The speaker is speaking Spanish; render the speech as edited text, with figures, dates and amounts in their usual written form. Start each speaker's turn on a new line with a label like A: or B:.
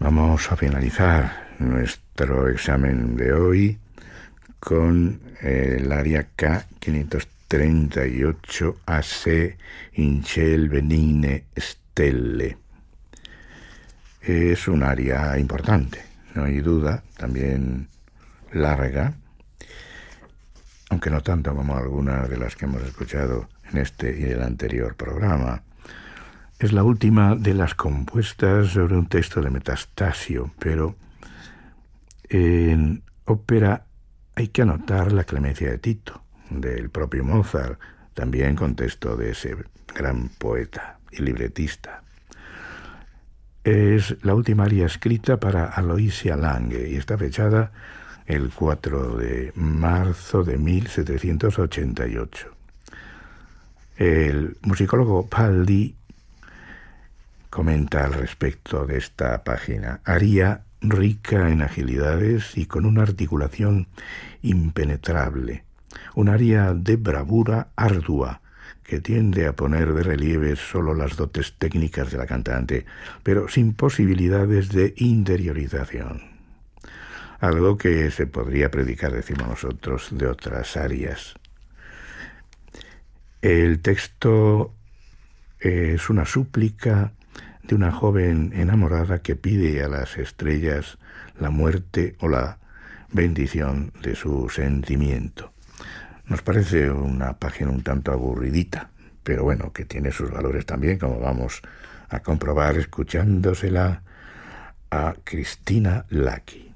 A: Vamos a finalizar nuestro examen de hoy con el aria K538 AC in ciel benigne stelle. Es un aria importante, no hay duda, también larga, aunque no tanto como algunas de las que hemos escuchado en este y el anterior programa. Es la última de las compuestas sobre un texto de Metastasio, pero en ópera hay que anotar la clemencia de Tito, del propio Mozart, también con texto de ese gran poeta y libretista. Es la última aria escrita para Aloysia Lange y está fechada el 4 de marzo de 1788. El musicólogo Paldi comenta al respecto de esta página: aria rica en agilidades y con una articulación impenetrable, un aria de bravura ardua que tiende a poner de relieve solo las dotes técnicas de la cantante, pero sin posibilidades de interiorización. Algo que se podría predicar, decimos nosotros, de otras arias. El texto es una súplica de una joven enamorada que pide a las estrellas la muerte o la bendición de su sentimiento. Nos parece una página un tanto aburridita, pero bueno, que tiene sus valores también, como vamos a comprobar escuchándosela a Christina Lucky.